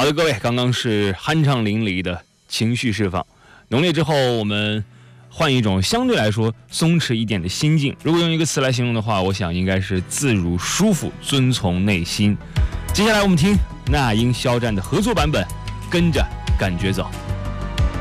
好的，各位，刚刚是酣畅淋漓的情绪释放。浓烈之后，我们换一种相对来说松弛一点的心境。如果用一个词来形容的话，我想应该是自如、舒服、遵从内心。接下来我们听那英肖战的合作版本，跟着感觉走。